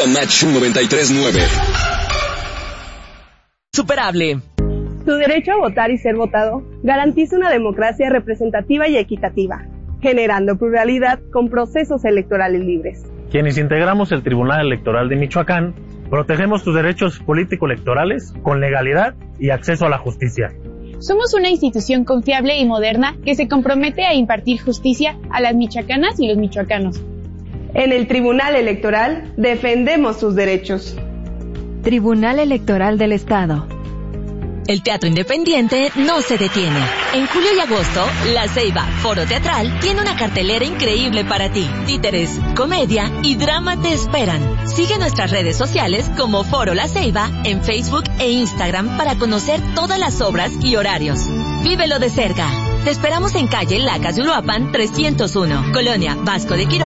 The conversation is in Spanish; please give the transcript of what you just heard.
Match 93.9. Superable. Tu derecho a votar y ser votado garantiza una democracia representativa y equitativa, generando pluralidad con procesos electorales libres. Quienes integramos el Tribunal Electoral de Michoacán, protegemos tus derechos político-electorales con legalidad y acceso a la justicia. Somos una institución confiable y moderna que se compromete a impartir justicia a las michoacanas y los michoacanos. En el Tribunal Electoral defendemos tus derechos. Tribunal Electoral del Estado. El teatro independiente no se detiene. En julio y agosto, La Ceiba Foro Teatral tiene una cartelera increíble para ti. Títeres, comedia y drama te esperan. Sigue nuestras redes sociales como Foro La Ceiba en Facebook e Instagram para conocer todas las obras y horarios. Vívelo de cerca. Te esperamos en calle Lacas de Uruapan 301, Colonia Vasco de Quirós.